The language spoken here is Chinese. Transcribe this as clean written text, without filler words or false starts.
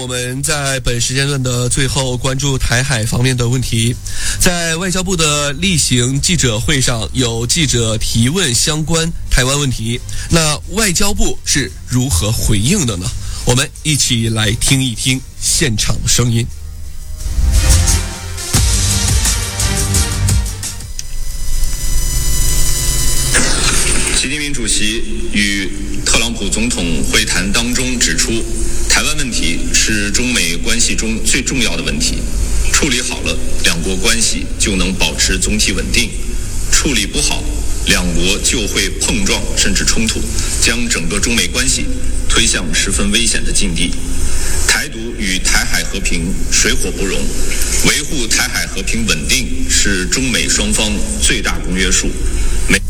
我们在本时间段的最后关注台海方面的问题。在外交部的例行记者会上，有记者提问相关台湾问题，那外交部是如何回应的呢？我们一起来听一听现场的声音。 习近平主席与特朗普总统会谈当中指出，台湾问题是中美关系中最重要的问题，处理好了，两国关系就能保持总体稳定；处理不好，两国就会碰撞甚至冲突，将整个中美关系推向十分危险的境地。台独与台海和平水火不容，维护台海和平稳定是中美双方最大公约数。